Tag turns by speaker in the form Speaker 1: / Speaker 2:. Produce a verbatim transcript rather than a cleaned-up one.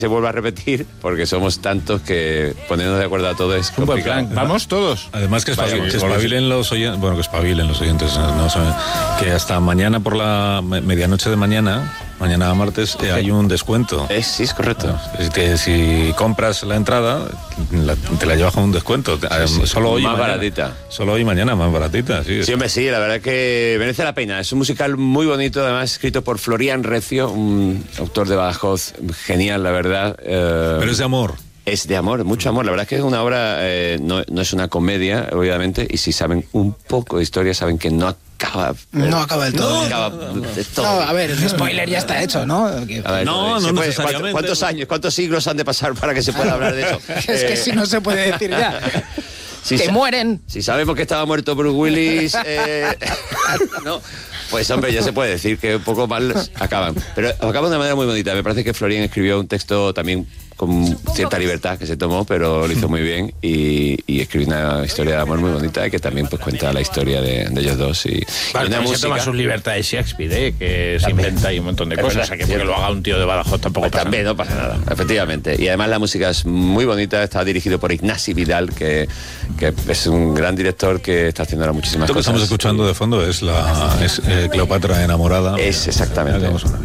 Speaker 1: se vuelva a repetir, porque somos tantos que ponernos de acuerdo a todo es
Speaker 2: un buen
Speaker 1: complicado.
Speaker 2: plan. Vamos todos.
Speaker 3: Además que,
Speaker 1: Vaya,
Speaker 3: espabil, que
Speaker 1: bueno,
Speaker 3: espabilen los oyentes, bueno, que espabilen los oyentes, no saben, que hasta mañana por la me- medianoche de mañana, mañana martes, eh, hay un descuento.
Speaker 1: Es, sí, es correcto.
Speaker 3: Es que si compras la entrada, la- te la llevas con un descuento.
Speaker 1: Sí, sí.
Speaker 3: Solo hoy y
Speaker 1: Más
Speaker 3: mañana.
Speaker 1: baratita.
Speaker 3: Solo hoy y mañana, más baratita, sí.
Speaker 1: Sí, hombre, sí, la verdad que merece la pena. Es un musical muy bonito, además escrito por Florian Recio, un autor de Badajoz genial, la verdad. Eh,
Speaker 3: Pero es de amor.
Speaker 1: Es de amor, mucho amor. La verdad es que es una obra, eh, no, no es una comedia, obviamente, y si saben un poco de historia, saben que no acaba...
Speaker 4: No acaba del todo.
Speaker 1: No
Speaker 4: bien.
Speaker 1: acaba de todo.
Speaker 4: No, a ver, el spoiler ya está hecho, ¿no? Que-
Speaker 1: A ver,
Speaker 3: No,
Speaker 1: ¿se
Speaker 3: no
Speaker 1: puede-
Speaker 3: necesariamente.
Speaker 1: ¿cuántos, cuántos años, cuántos siglos han de pasar para que se pueda hablar de eso?
Speaker 4: Es que
Speaker 1: Eh,
Speaker 4: si no se puede decir ya.
Speaker 1: si
Speaker 4: que
Speaker 1: sa-
Speaker 4: mueren.
Speaker 1: Si sabemos que estaba muerto Bruce Willis, eh, no, pues hombre, ya se puede decir que un poco mal acaban. Pero acaban de una manera muy bonita. Me parece que Florian escribió un texto también con cierta libertad que se tomó, pero lo hizo muy bien y, y escribió una historia de amor muy bonita y que también pues cuenta la historia de, de ellos dos. Y,
Speaker 2: Vale,
Speaker 1: y una
Speaker 2: también se
Speaker 1: música...
Speaker 2: toma sus libertades Shakespeare, ¿eh? Que se inventa ahí un montón de
Speaker 1: Es
Speaker 2: cosas.
Speaker 1: verdad,
Speaker 2: O sea, que porque
Speaker 1: cierto.
Speaker 2: lo haga un tío de Badajoz tampoco
Speaker 1: Pues
Speaker 2: pasa
Speaker 1: también
Speaker 2: nada.
Speaker 1: no pasa nada, efectivamente. Y además la música es muy bonita, está dirigido por Ignasi Vidal, que, que es un gran director que está haciendo ahora muchísimas
Speaker 3: Esto que
Speaker 1: cosas.
Speaker 3: estamos escuchando de fondo es la es, eh, Cleopatra enamorada.
Speaker 1: Es exactamente.
Speaker 3: Mira,